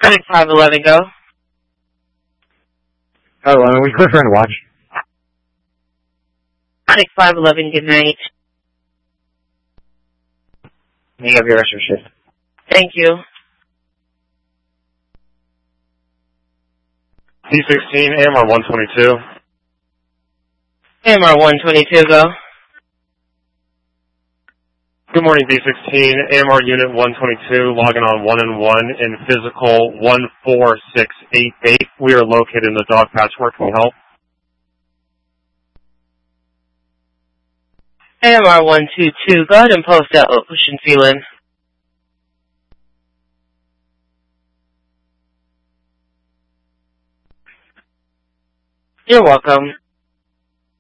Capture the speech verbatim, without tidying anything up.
Clinic five eleven, go. Oh, uh, we clear for and watch. Clinic five eleven, good night. You have your rest of your shift. Thank you. D sixteen, A M R one twenty-two. A M R one twenty-two, go. Good morning, D sixteen, A M R Unit one twenty-two, logging on one and one in physical one four six eight eight. We are located in the dog patchwork. Can we help? A M R one twenty-two, go ahead and post that ocean feeling. You're welcome.